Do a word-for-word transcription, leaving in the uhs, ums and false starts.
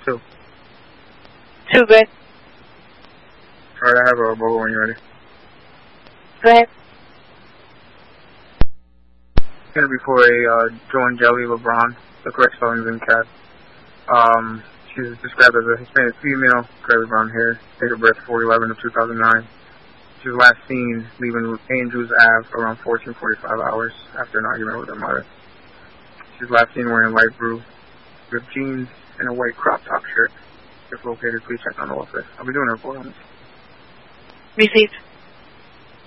Two. Two, good. Alright, I have a bubble when you're ready. Go ahead. It's going to be for a uh, Joan Jelly LeBron. The correct spelling is in cat. Um, she's described as a Hispanic female, curly brown hair, date of birth four eleven of two thousand nine. She was last seen leaving Andrews Avenue around fourteen forty-five hours after an argument with her mother. She was last seen wearing light blue ripped jeans and a white crop top shirt. If located, please check on the welfare. I'll be doing a report on this. Received.